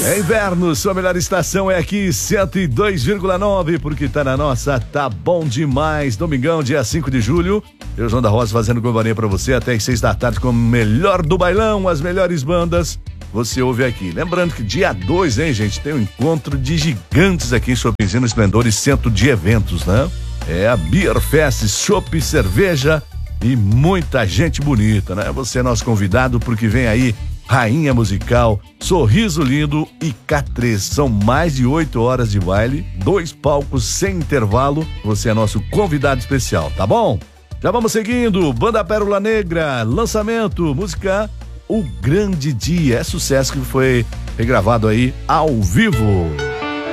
É inverno, sua melhor estação é aqui, 102,9, porque tá na nossa, tá bom demais. Domingão, dia 5 de julho, eu, João da Rosa, fazendo companhia pra você até às 6 da tarde com o melhor do bailão, as melhores bandas, você ouve aqui. Lembrando que dia 2, hein, gente, tem um encontro de gigantes aqui em Shoppingzinho Esplendor e Centro de Eventos, né? É a Beer Fest, chopp, cerveja e muita gente bonita, né? Você é nosso convidado porque vem aí Rainha Musical, Sorriso Lindo e K3. São mais de 8 horas de baile, 2 palcos sem intervalo. Você é nosso convidado especial, tá bom? Já vamos seguindo. Banda Pérola Negra, lançamento, música O Grande Dia. É sucesso que foi regravado aí ao vivo.